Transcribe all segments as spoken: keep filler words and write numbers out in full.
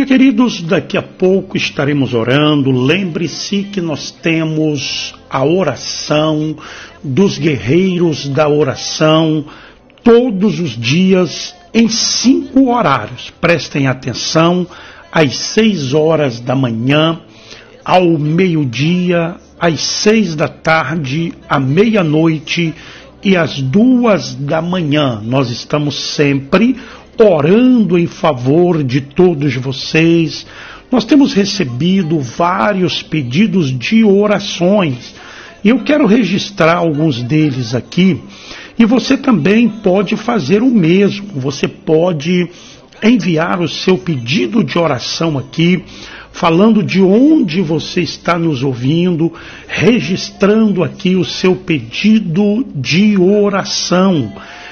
dia, queridos, daqui a pouco estaremos orando. Lembre-se que nós temos a oração dos guerreiros da oração todos os dias em cinco horários. Prestem atenção, às seis horas da manhã, ao meio-dia, às seis da tarde, à meia-noite e às duas da manhã. Nós estamos sempre orando em favor de todos vocês. Nós temos recebido vários pedidos de orações. Eu quero registrar alguns deles aqui. E você também pode fazer o mesmo. Você pode enviar o seu pedido de oração aqui, falando de onde você está nos ouvindo, registrando aqui o seu pedido de oração.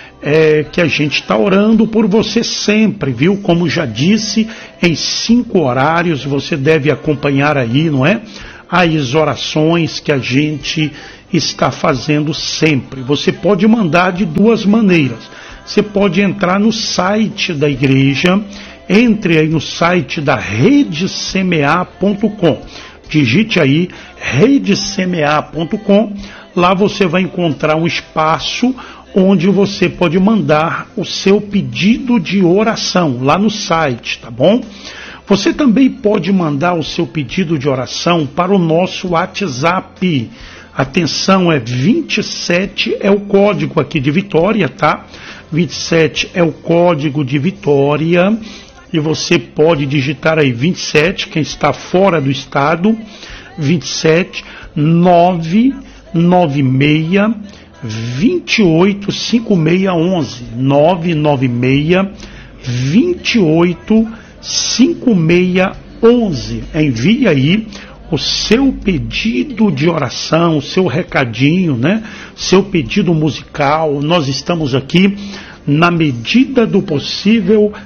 É, que a gente está orando por você sempre, viu? Como já disse, em cinco horários você deve acompanhar aí, não é? As orações que a gente está fazendo sempre. Você pode mandar de duas maneiras. Você pode entrar no site da igreja, entre aí no site da rede semear ponto com. Digite aí rede semear ponto com. Lá você vai encontrar um espaço onde você pode mandar o seu pedido de oração, lá no site, tá bom? Você também pode mandar o seu pedido de oração para o nosso WhatsApp. Atenção, é vinte e sete, é o código aqui de Vitória, tá? vinte e sete é o código de Vitória, e você pode digitar aí vinte e sete, quem está fora do estado, vinte e sete, nove nove seis, vinte e oito, cinquenta e seis onze, nove nove seis, vinte e oito, cinquenta e seis onze. Envie aí o seu pedido de oração, o seu recadinho, né? Seu pedido musical. Nós estamos aqui, na medida do possível,